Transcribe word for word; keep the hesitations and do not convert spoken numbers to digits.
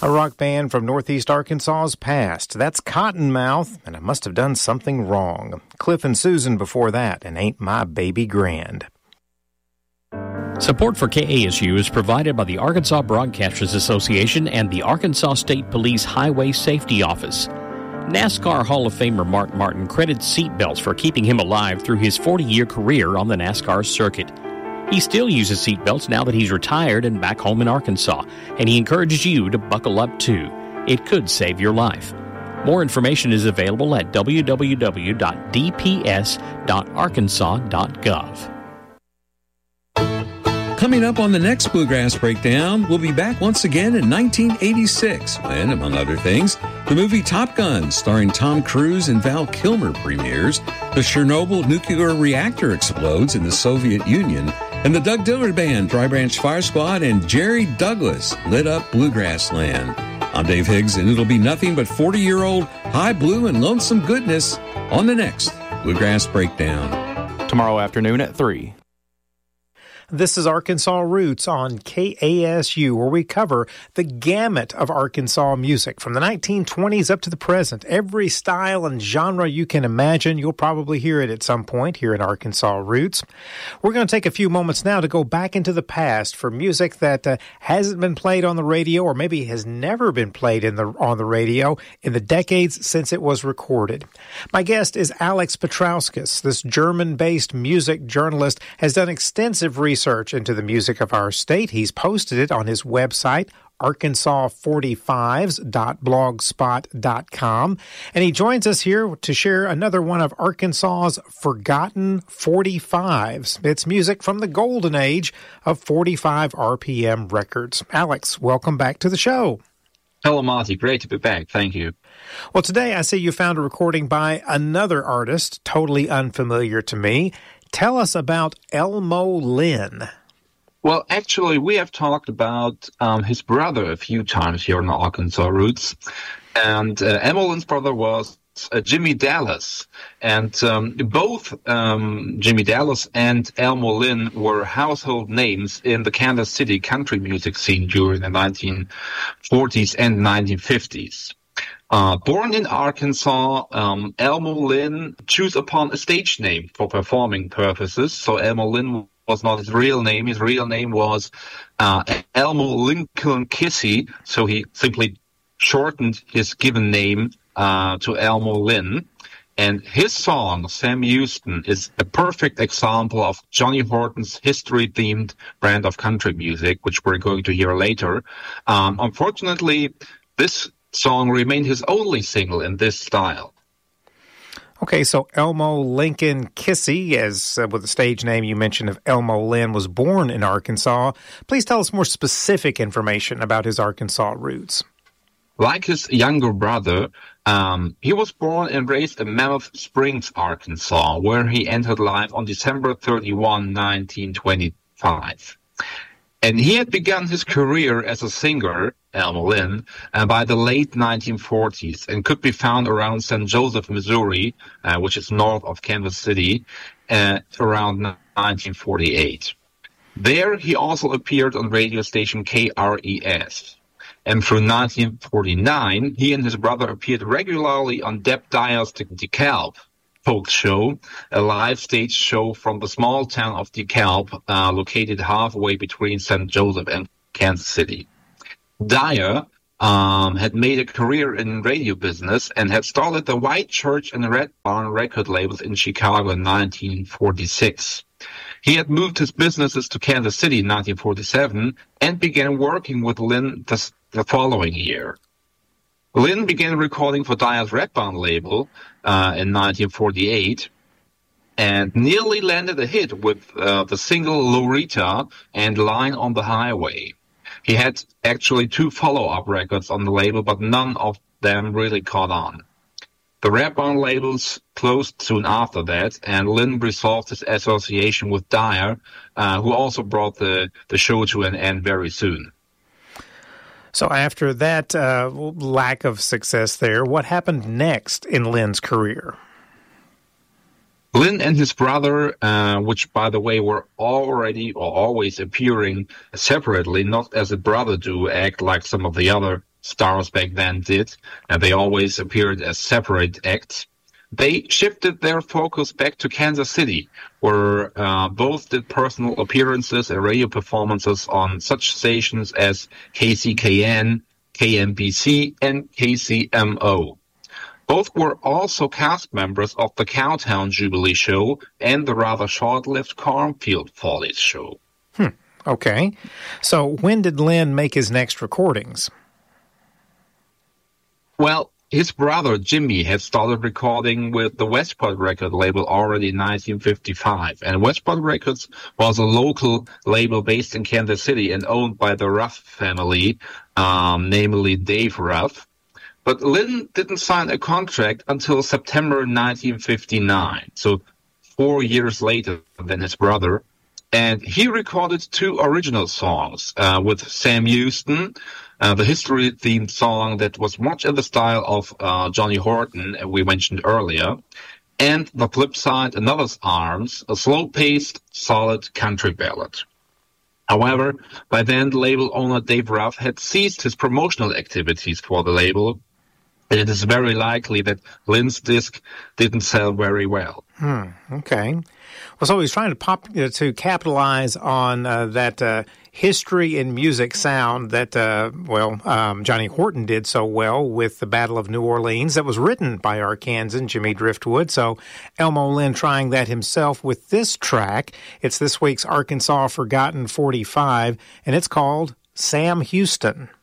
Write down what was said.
A rock band from Northeast Arkansas's past. That's Cottonmouth, and I must have done something wrong. Cliff and Susan before that, and Ain't My Baby Grand. Support for K A S U is provided by the Arkansas Broadcasters Association and the Arkansas State Police Highway Safety Office. NASCAR Hall of Famer Mark Martin credits seatbelts for keeping him alive through his forty-year career on the NASCAR circuit. He still uses seatbelts now that he's retired and back home in Arkansas, and he encourages you to buckle up too. It could save your life. More information is available at w w w dot d p s dot arkansas dot gov. Coming up on the next Bluegrass Breakdown, we'll be back once again in nineteen eighty-six when, among other things, the movie Top Gun, starring Tom Cruise and Val Kilmer, premieres, the Chernobyl nuclear reactor explodes in the Soviet Union, and the Doug Dillard Band, Dry Branch Fire Squad, and Jerry Douglas lit up Bluegrass Land. I'm Dave Higgs, and it'll be nothing but forty-year-old high blue and lonesome goodness on the next Bluegrass Breakdown. Tomorrow afternoon at three. This is Arkansas Roots on K A S U, where we cover the gamut of Arkansas music from the nineteen twenties up to the present. Every style and genre you can imagine, you'll probably hear it at some point here in Arkansas Roots. We're going to take a few moments now to go back into the past for music that uh, hasn't been played on the radio, or maybe has never been played in the on the radio in the decades since it was recorded. My guest is Alex Petrauskas. This German-based music journalist has done extensive research Research into the music of our state. He's posted it on his website, arkansas forty-fives dot blogspot dot com. And he joins us here to share another one of Arkansas's forgotten forty-fives. It's music from the golden age of forty-five R P M records. Alex, welcome back to the show. Hello, Marty. Great to be back. Thank you. Well, today I see you found a recording by another artist, totally unfamiliar to me. Tell us about Elmo Lynn. Well, actually, we have talked about um, his brother a few times here on Arkansas Roots. And uh, Elmo Lynn's brother was uh, Jimmy Dallas. And um, both um, Jimmy Dallas and Elmo Lynn were household names in the Kansas City country music scene during the nineteen forties and nineteen fifties. Uh, born in Arkansas, um, Elmo Lynn chose upon a stage name for performing purposes. So Elmo Lynn was not his real name. His real name was uh, Elmo Lincoln Kissy. So he simply shortened his given name uh, to Elmo Lynn. And his song, Sam Houston, is a perfect example of Johnny Horton's history-themed brand of country music, which we're going to hear later. Um, unfortunately, this song remained his only single in this style. Okay, so Elmo Lincoln Kissy, as uh, with the stage name you mentioned of Elmo Lynn, was born in Arkansas. Please tell us more specific information about his Arkansas roots. Like his younger brother, um, he was born and raised in Mammoth Springs, Arkansas, where he entered life on December thirty-first, nineteen twenty-five. And he had begun his career as a singer, Elmo Lynn, uh, by the late nineteen forties and could be found around Saint Joseph, Missouri, uh, which is north of Kansas City, uh, around nineteen forty-eight. There he also appeared on radio station K R E S. And through nineteen forty-nine, he and his brother appeared regularly on Deb Dyer's DeKalb Folk Show, a live stage show from the small town of DeKalb, uh, located halfway between Saint Joseph and Kansas City. Dyer um, had made a career in radio business and had started the White Church and Red Barn record labels in Chicago in nineteen forty-six. He had moved his businesses to Kansas City in nineteen forty-seven and began working with Lynn the, the following year. Lynn began recording for Dyer's Red Barn label uh, in nineteen forty-eight and nearly landed a hit with uh, the single Loretta and Line on the Highway. He had actually two follow-up records on the label, but none of them really caught on. The Red Barn labels closed soon after that, and Lynn resolved his association with Dyer, uh, who also brought the, the show to an end very soon. So after that uh, lack of success there, what happened next in Lynn's career? Lynn and his brother, uh, which, by the way, were already or always appearing separately, not as a brother duo act like some of the other stars back then did, and they always appeared as separate acts. They shifted their focus back to Kansas City, where uh, both did personal appearances and radio performances on such stations as K C K N, K M B C, and K C M O. Both were also cast members of the Cowtown Jubilee Show and the rather short-lived Cornfield Follies Show. Hmm. Okay. So when did Lynn make his next recordings? Well, his brother Jimmy had started recording with the Westport record label already in nineteen fifty-five. And Westport Records was a local label based in Kansas City and owned by the Ruff family, um, namely Dave Ruff. But Lynn didn't sign a contract until September nineteen fifty-nine, so four years later than his brother. And he recorded two original songs uh, with Sam Houston, uh, the history-themed song that was much in the style of uh, Johnny Horton, we mentioned earlier, and the flip side, Another's Arms, a slow-paced, solid country ballad. However, by then, the label owner Dave Ruff had ceased his promotional activities for the label, and it is very likely that Lynn's disc didn't sell very well. Hmm, okay. Well, so he's trying to pop uh, to capitalize on uh, that uh, history and music sound that, uh, well, um, Johnny Horton did so well with the Battle of New Orleans that was written by Arkansan Jimmy Driftwood. So Elmo Lynn trying that himself with this track. It's this week's Arkansas Forgotten forty-five, and it's called Sam Houston.